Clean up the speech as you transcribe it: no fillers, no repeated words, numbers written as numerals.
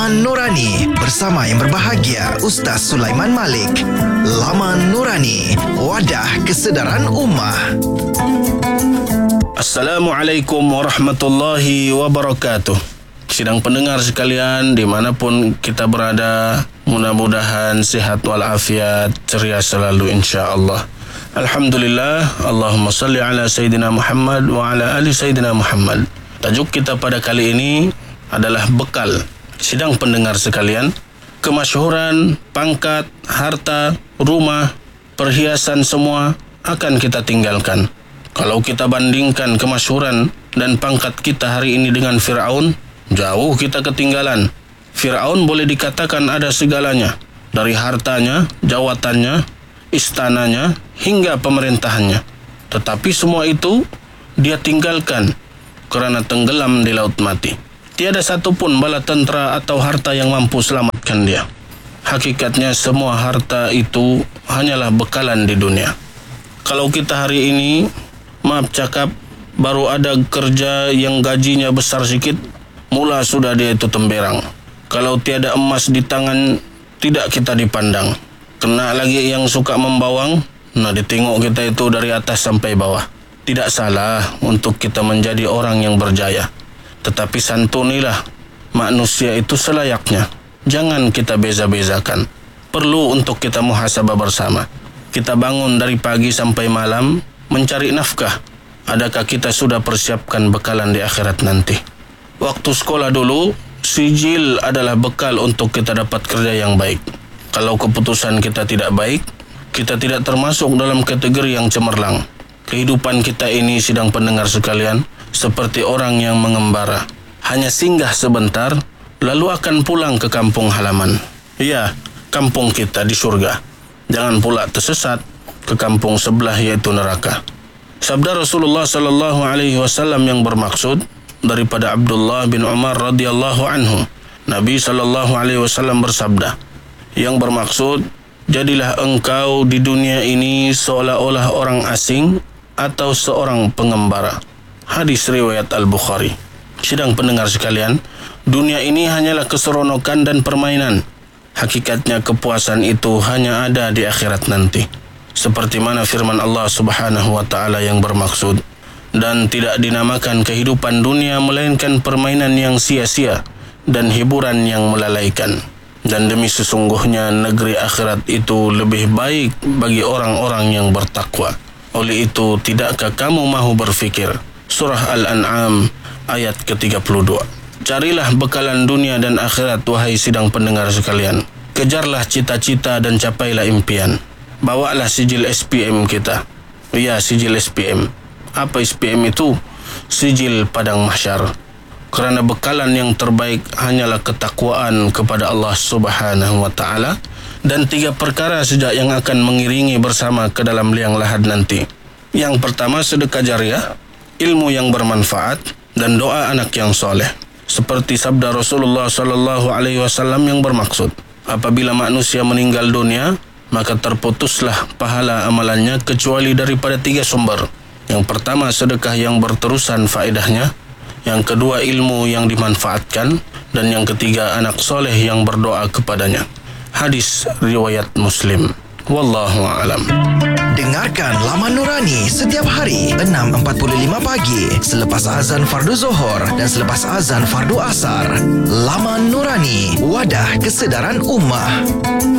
Laman Nurani bersama yang berbahagia Ustaz Sulaiman Malik. Laman Nurani, wadah kesedaran ummah. Assalamualaikum warahmatullahi wabarakatuh. Sidang pendengar sekalian dimanapun kita berada, mudah-mudahan sihat walafiat, ceria selalu insyaAllah. Alhamdulillah, Allahumma salli ala Sayyidina Muhammad wa ala ali Sayyidina Muhammad. Tajuk kita pada kali ini adalah bekal. Sidang pendengar sekalian, kemasyhuran, pangkat, harta, rumah, perhiasan semua akan kita tinggalkan. Kalau kita bandingkan kemasyhuran dan pangkat kita hari ini dengan Fir'aun, jauh kita ketinggalan. Fir'aun boleh dikatakan ada segalanya, dari hartanya, jawatannya, istananya, hingga pemerintahannya. Tetapi semua itu dia tinggalkan kerana tenggelam di laut mati. Tiada satu pun bala tentera atau harta yang mampu selamatkan dia. Hakikatnya semua harta itu hanyalah bekalan di dunia. Kalau kita hari ini, maaf cakap, baru ada kerja yang gajinya besar sikit, mula sudah dia itu temberang. Kalau tiada emas di tangan, tidak kita dipandang. Kena lagi yang suka membawang, ditengok kita itu dari atas sampai bawah. Tidak salah untuk kita menjadi orang yang berjaya. Tetapi santunilah manusia itu selayaknya. Jangan kita beza-bezakan. Perlu untuk kita muhasabah bersama. Kita bangun dari pagi sampai malam mencari nafkah. Adakah kita sudah persiapkan bekalan di akhirat nanti? Waktu sekolah dulu, sijil adalah bekal untuk kita dapat kerja yang baik. Kalau keputusan kita tidak baik, kita tidak termasuk dalam kategori yang cemerlang. Kehidupan kita ini, sidang pendengar sekalian, seperti orang yang mengembara. Hanya singgah sebentar, lalu akan pulang ke kampung halaman. Ya, kampung kita di surga. Jangan pula tersesat ke kampung sebelah, yaitu neraka. Sabda Rasulullah sallallahu alaihi wasallam yang bermaksud daripada Abdullah bin Umar radhiyallahu anhu. Nabi sallallahu alaihi wasallam bersabda, yang bermaksud, jadilah engkau di dunia ini seolah-olah orang asing atau seorang pengembara. Hadis riwayat Al-Bukhari. Sidang pendengar sekalian, dunia ini hanyalah keseronokan dan permainan. Hakikatnya kepuasan itu hanya ada di akhirat nanti. Seperti mana firman Allah Subhanahu wa taala yang bermaksud, dan tidak dinamakan kehidupan dunia melainkan permainan yang sia-sia dan hiburan yang melalaikan. Dan demi sesungguhnya negeri akhirat itu lebih baik bagi orang-orang yang bertakwa. Oleh itu, tidakkah kamu mahu berfikir? Surah Al-An'am ayat ke-32. Carilah bekalan dunia dan akhirat, wahai sidang pendengar sekalian. Kejarlah cita-cita dan capailah impian. Bawalah sijil SPM kita. Ya, sijil SPM. Apa SPM itu? Sijil padang mahsyar. Kerana bekalan yang terbaik hanyalah ketakwaan kepada Allah Subhanahu wa taala dan 3 perkara sejak yang akan mengiringi bersama ke dalam liang lahat nanti. Yang pertama, sedekah jariah, ilmu yang bermanfaat, dan doa anak yang soleh. Seperti sabda Rasulullah sallallahu alaihi wasallam yang bermaksud, apabila manusia meninggal dunia, maka terputuslah pahala amalannya kecuali daripada 3 sumber. Yang pertama, sedekah yang berterusan faedahnya. Yang kedua, ilmu yang dimanfaatkan. Dan yang ketiga, anak soleh yang berdoa kepadanya. Hadis riwayat Muslim. Wallahu a'lam. Dengarkan Laman Nurani setiap hari 6.45 pagi selepas azan fardu Zuhur dan selepas azan fardu Asar. Laman Nurani, wadah kesedaran ummah.